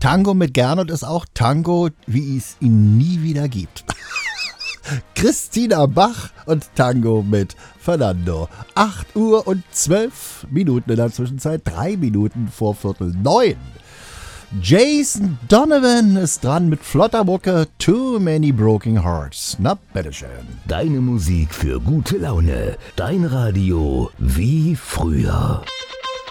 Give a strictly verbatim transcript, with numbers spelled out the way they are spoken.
Tango mit Gernot ist auch Tango, wie es ihn nie wieder gibt. Christina Bach und Tango mit Fernando. acht Uhr und zwölf Minuten in der Zwischenzeit, drei Minuten vor Viertel neun. Jason Donovan ist dran mit flotter Mucke, Too Many Broken Hearts. Na, bitteschön. Deine Musik für gute Laune. Dein Radio wie früher.